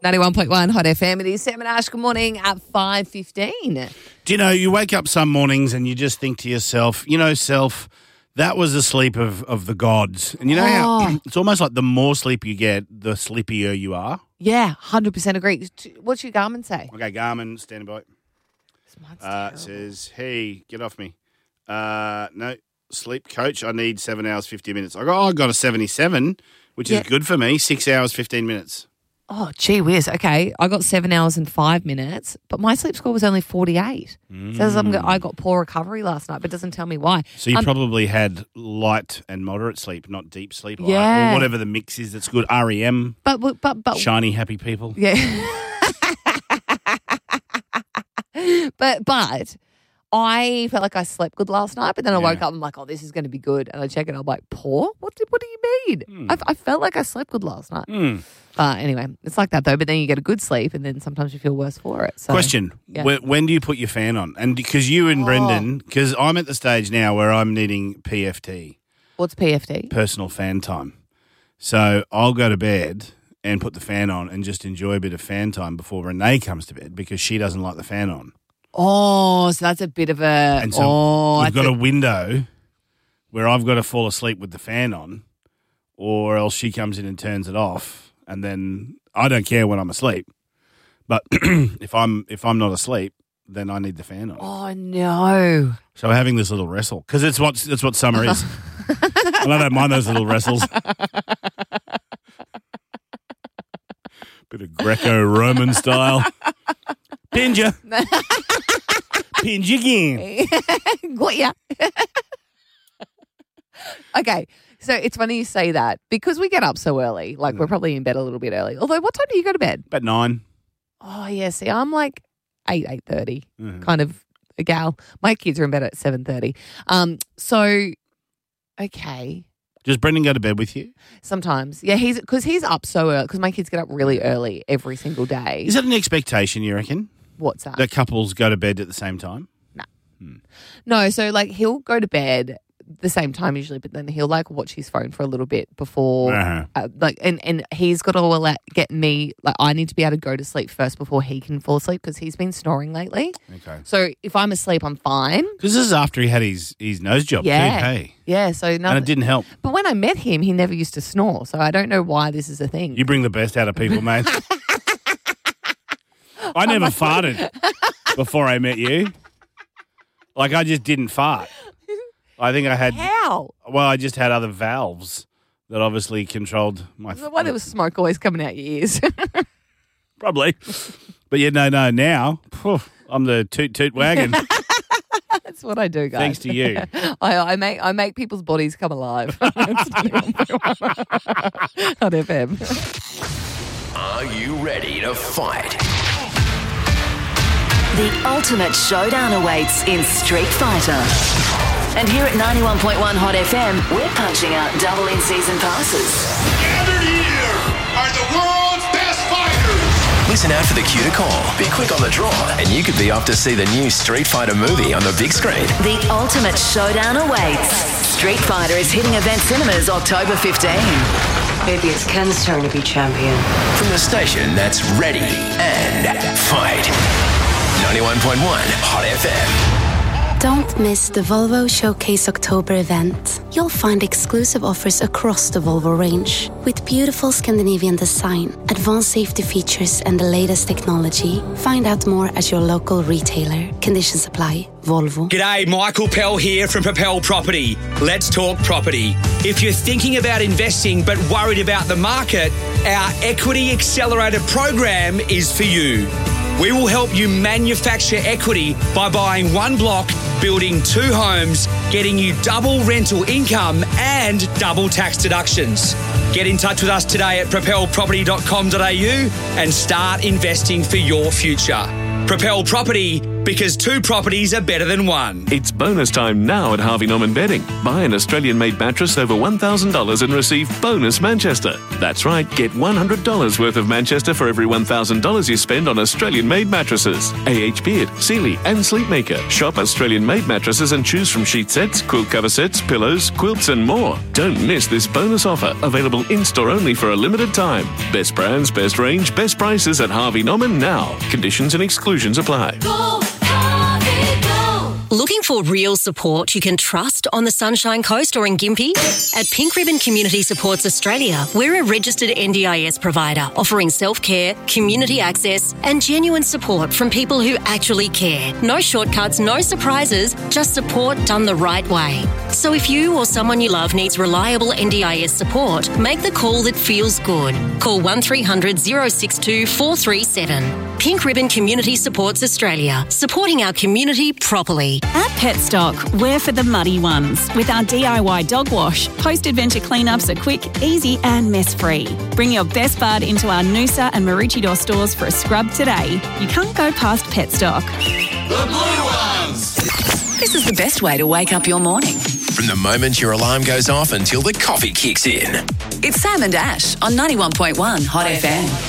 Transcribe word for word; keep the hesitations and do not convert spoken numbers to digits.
ninety-one point one Hot F M. It is Sam and Ash. Good morning at five fifteen. Do you know, you wake up some mornings and you just think to yourself, you know, self, that was the sleep of, of the gods. And you know Oh. how it's almost like the more sleep you get, the sleepier you are. Yeah, one hundred percent agree. What's your Garmin say? Okay, Garmin, standing by. Mine's Uh, terrible. says, hey, get off me. Uh, no, sleep coach, I need seven hours, fifty minutes. I go, oh, I got a seventy-seven, which Yeah. is good for me, six hours, fifteen minutes. Oh, gee whiz. Okay, I got seven hours and five minutes, but my sleep score was only forty-eight. Mm. Says I'm, go- I got poor recovery last night, but doesn't tell me why. So you Um, probably had light and moderate sleep, not deep sleep. like- Yeah. Or whatever the mix is that's good. R E M, But, but, but, but shiny, happy people. yeah. but, but I felt like I slept good last night, but then I woke Yeah. up and I'm like, oh, this is going to be good. And I check it, I'm like, poor? What do, what do you mean? Hmm. I, I felt like I slept good last night. Mm. But anyway, it's like that though. But then you get a good sleep and then sometimes you feel worse for it. So. Question, yeah. when, when do you put your fan on? And because you and Oh. Brendan, because I'm at the stage now where I'm needing P F T, What's P F T? personal fan time. So I'll go to bed and put the fan on and just enjoy a bit of fan time before Renee comes to bed because she doesn't like the fan on. Oh, so that's a bit of a. And so oh, we've that's got a- a window where I've got to fall asleep with the fan on or else she comes in and turns it off and then I don't care when I'm asleep. But if I'm if I'm not asleep, then I need the fan on. Oh no! So we're having this little wrestle because it's what it's what summer is. And I don't mind those little wrestles. Bit of Greco-Roman style. Pinge ya. Pinge again. Got ya. Okay, so it's funny you say that because we get up so early. Like we're probably in bed a little bit early. Although, what time do you go to bed? About nine. Oh yeah, see, I'm like eight eight thirty, Mhm. kind of a gal. My kids are in bed at seven thirty. Um, so okay. Does Brendan go to bed with you? Sometimes, yeah, he's because he's up so early because my kids get up really early every single day. Is that an expectation, you reckon, What's that? that couples go to bed at the same time? No, so like he'll go to bed the same time usually, but then he'll like watch his phone for a little bit before, Uh-huh. uh, like, and and he's got to let get me like I need to be able to go to sleep first before he can fall asleep because he's been snoring lately. Okay. So if I'm asleep, I'm fine. Because this is after he had his, his nose job Yeah. too, hey? Yeah. So no, And it didn't help. but when I met him, he never used to snore. So I don't know why this is a thing. You bring the best out of people, mate. I never farted before I met you. Like, I just didn't fart. I think I had, How? well, I just had other valves that obviously controlled my... So why there was smoke always coming out your ears? Probably. But yeah, no, no, now, phew, I'm the toot toot wagon. That's what I do, guys. Thanks to you. I, I make I make people's bodies come alive. On F M. Are you ready to fight? The ultimate showdown awaits in Street Fighter. And here at ninety-one point one Hot F M, we're punching out double in-season passes. Gathered here are the world's best fighters. Listen out for the cue to call. Be quick on the draw, and you could be off to see the new Street Fighter movie on the big screen. The ultimate showdown awaits. Street Fighter is hitting event cinemas October fifteenth. Maybe it's Ken's turn to be champion. From the station that's ready and fight. ninety-one point one Hot F M. Don't miss the Volvo Showcase October event. You'll find exclusive offers across the Volvo range. With beautiful Scandinavian design, advanced safety features and the latest technology. Find out more at your local retailer. Conditions apply. Volvo. G'day, Michael Pell here from Propel Property. Let's talk property. If you're thinking about investing but worried about the market, our Equity Accelerator program is for you. We will help you manufacture equity by buying one block, building two homes, getting you double rental income and double tax deductions. Get in touch with us today at propel property dot com dot a u and start investing for your future. Propel Property, because two properties are better than one. It's bonus time now at Harvey Norman Bedding. Buy an Australian-made mattress over one thousand dollars and receive bonus Manchester. That's right, get one hundred dollars worth of Manchester for every one thousand dollars you spend on Australian-made mattresses. A H Beard, Sealy and Sleepmaker. Shop Australian-made mattresses and choose from sheet sets, quilt cover sets, pillows, quilts and more. Don't miss this bonus offer, available in-store only for a limited time. Best brands, best range, best prices at Harvey Norman now. Conditions and exclusions apply. Go, Harvey, go. Looking for real support you can trust on the Sunshine Coast or in Gympie? At Pink Ribbon Community Supports Australia, we're a registered N D I S provider offering self-care, community access and genuine support from people who actually care. No shortcuts, no surprises, just support done the right way. So if you or someone you love needs reliable N D I S support, make the call that feels good. Call one three hundred, oh six two, four three seven. Pink Ribbon Community Supports Australia, supporting our community properly. At Petstock, we're for the muddy ones. With our D I Y dog wash, post-adventure cleanups are quick, easy and mess-free. Bring your best bud into our Noosa and Maroochydore stores for a scrub today. You can't go past Petstock. The blue ones! This is the best way to wake up your morning. From the moment your alarm goes off until the coffee kicks in. It's Sam and Ash on ninety-one point one Hot F M.